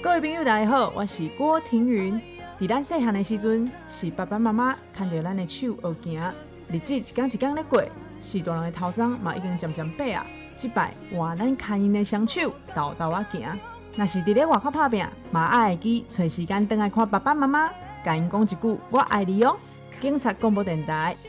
各位朋友，大家好，我是郭庭云。在咱细汉的时阵，是爸爸妈妈牵着咱的手学行，日子一天一天咧过，是大人的头鬃嘛已经渐渐白啊。这摆换咱牵因的双手，豆豆啊行。若是伫咧外口打拼，嘛爱会记找时间回来看爸爸妈妈，甲因讲一句我爱你哦。警察广播电台